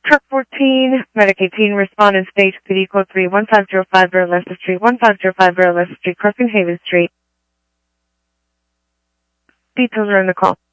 Truck 14, Medic 18, respond in state PD code 3 15050 Leicester Street, 15050 Leicester Street, crossing Haven Street. Details are in the call.